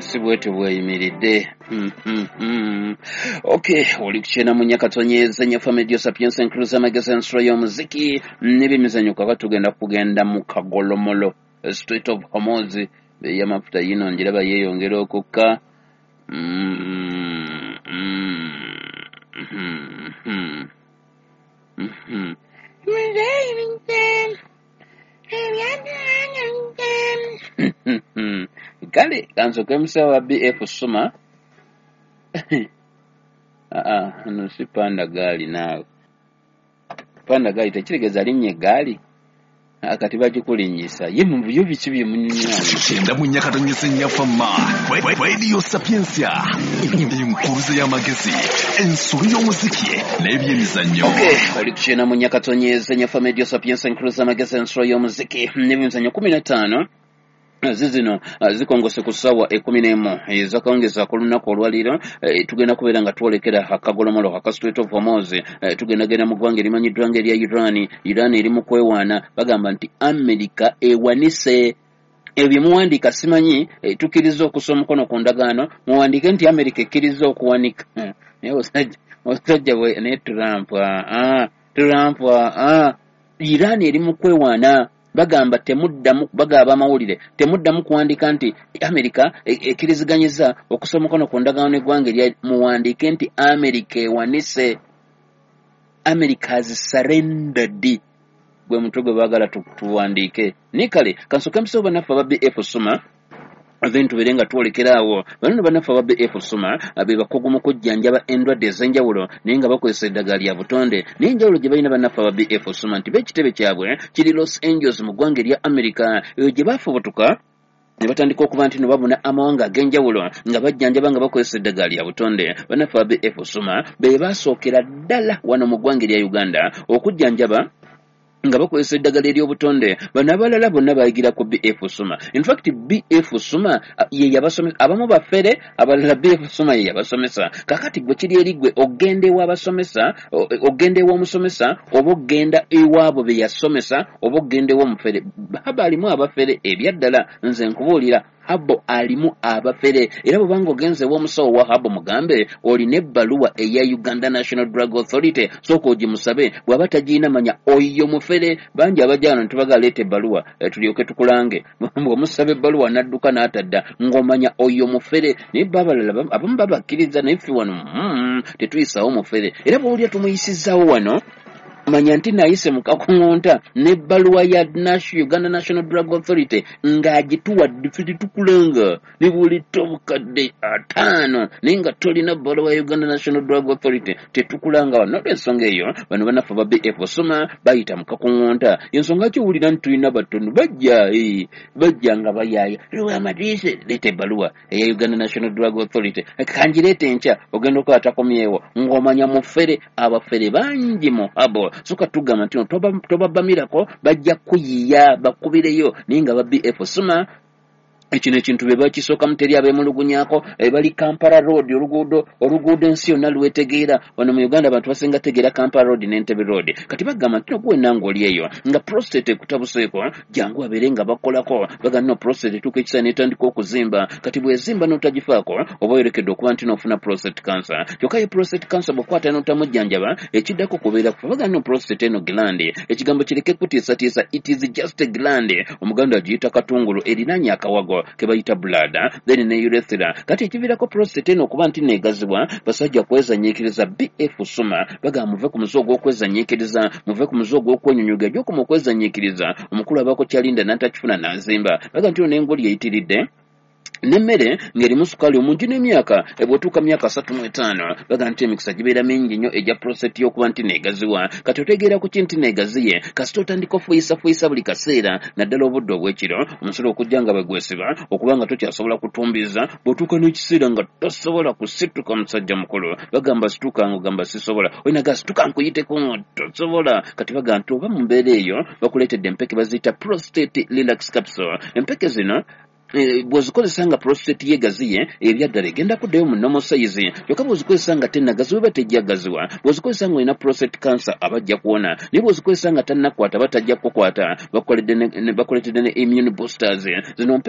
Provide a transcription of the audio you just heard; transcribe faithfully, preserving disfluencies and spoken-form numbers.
sibwete bweyimiridde. Okay, oli kuchena mu Nyakatonyeza Nyafa Media Sapiens Inclusive Magazine Show y'omuziki n'ebimizanyo kwa tugenda kugenda mu Kagolomolo Street of Hormuz y'amafuta yino njiraba yeyongera okukka. Kale kansoke musawa B F Suma. Ah ah, no si panda gali nawe. Panda gali tekirigeza linnye gali. Akati bagikulinyisa ye mu byubi kibi munnyanya kenda mu Nyakatonyeza Nyafa Radio Sapiensia inkuruze y'amagezi ensuri y'omuziki n'ebyemizanyo. Okay, oli kuchena mu Nyakatonyeza Nyafa Media Sapiensia inkuruze y'amagezi ensuri y'omuziki n'ebyemizanyo kumi na tano zizino zikongose ku ssaawa ekumi n'emu ezakawungeza ku lunaku olwaliro. Tugenda kubeera nga twolekera akagolomolo aka Street of Hormuz. Tugenda genda mu ggwanga erimanyiddwa ng'erya Iran. Iran eri mu kwewaana bagamba nti Amerika ewanise. Ebyo muwandiika simanyi tukkiriza okusa omukono ku ndagaano muwandiike nti Amerika ekkiriza okuwanika. Naye osajja bwe ne Trump ah Trump ah Iran eri mu kwewaana bagamba temuddamu bagaba amawulire temuddamu kuwandika nti Amerika ekkiriziganyiza okusa omukono ku ndagaano eggwanga erya muwandiike nti Amerika ewanise. America has surrendered. Gwe mutwe gwe baagala tuwandiike nikale kansoke musoba naffe aba B F Suma then tuberenga twolekerawo bano banafa ba B F Suma abe bakogo mu kujjanjaba endwadde ez'enjawulo naye nga bakozesa eddagala lya butonde n'enjawulo gye balina banafa ba B F Suma nti b'ekitebe kyabwe kiri Los Angeles mu ggwanga erya America eyo gye baafubutuka ne batandika okuba nti no babuna amawanga ag'enjawulo nga bajjanjaba nga bakozesa eddagala lya butonde. Banafa ba B F Suma be basookera ddala wano mu ggwanga erya Uganda okujjanjaba nga bakozesa eddagala ery'obutonde. Bano abalala bonna bayigira ku B F Suma. In fact B F Suma ye yabasomesa abamu bafere abalala B F Suma ye yabasomesa. Kakati gwe kiri eri gwe ogende w'abasomesa ogende w'omusomesa oba ogenda ewaabo be yasomesa oba ogende w'omufere. Baba alimu abafere ebyaddala nze nkubuulira Habo alimu abafere era bw'obanga ogenze w'omusawo wa Habo mugambe olina ebbaluwa eya Uganda National Drug Authority sooka ogimusabe bw'aba tagiina manya oyo mufere. Bangi abajano ntibagaleeta ebbaluwa tulyoke tukulange bw'omusaba ebbaluwa n'adduka n'atadda ng'omanya oyo mufere naye babalala abamu babakkiriza naye ffe wano tetuyisaawo mufere era bw'olya tumuyisizaawo wano manya nti nayise mu kakungunta n'ebbaluwa ya Uganda National Drug Authority ng'agituwadde ffe tukulanga ne bw'olita obukadde ataano naye nga tolina bbaluwa ya Uganda National Drug Authority tetukulanga wano. N'olw'ensonga eyo bano banafe ba B F Suma bayita mu kakungunta. Ensonga ki owulira nti tulina batono bajja bajja nga bayaaya lwamadiise leeta ebbaluwa eya Uganda National Drug Authority kangireete enkya ogenda okwatakomyewo ng'omanya mufere abafere bangi mu Habo soka tugamba nti toba tobabamirako bajja kuyiya bakubireyo naye nga ba B F Suma ekino ekintu be bakisooka muteri abemulugunyako bali Kampala Road oluguudo oluguudo ensi yonna lwetegeera wano mu Uganda abantu basinga tegeera Kampala Road n'Entebbe Road. Kati bagamba nti nogwe nange oli eyo nga prostate ekutabuseeko jangu abeere nga bakolako bagamba no prostate etuuka ekisa n'etandika okuzimba kati bwezimba n'otagifaako oba oyolekedde okuba nti n'ofuna prostate cancer. Kyokka ye prostate cancer bw'okwata n'otamujjanjaba ekiddako kubeera kufa bagamba no prostate eno gland ekigambo kireke kutiisatiisa it is just a gland omuganda agiyita katungulu erinaanye akawago ke bayita bladder then ne urethra. Kati ekiviirako prostate eno okuba nti neegazibwa basajja kwezanyiikiriza B F Suma bagamba muve ku muze ogw'okwezanyiikiriza muve ku muze ogw'okwenyunyuga gy'okuma okwezanyiikiriza omukulu abaako kyalinda n'atakifuna n'azimba bagamba nti n'engoli eyitiridde n'emmere ng'erimu sukaali omungi n'emyaka ebw'otuuka myaka asatu mu etaano bagamba nti emikisa gibeera mingi nnyo egya prostate y'okuba nti neegaziwa. Kati otegeera ku ki nti neegaziye kasita otandika ofuyisafuyisa buli kaseera naddala obudde obw'ekiro omusolo okujja nga bagwesiba okuba nga tokyasobola kutumbiza bw'otuuka n'ekiseera nga tosobola kusituka musajja mukulu bagamba situka ng'ogamba sisobola oyinaga situka nkuyiteko tosobola. Kati bagamba nti oba mu mbeera eyo bakuleetedde empeke baziyita prostate relax capsule. Empeke zino bw'ozikozesa nga prostate yegaziye ebyaddala egenda kuddayo mu normal size. Kyokka bw'ozikozesa nga tennagaziwa oba tejjagaziwa bw'ozikozesa nga olina prostate cancer abajja kuwona naye bw'ozikozesa nga tannakwata batajja kukwata bakoledde ne immune boosters. Zino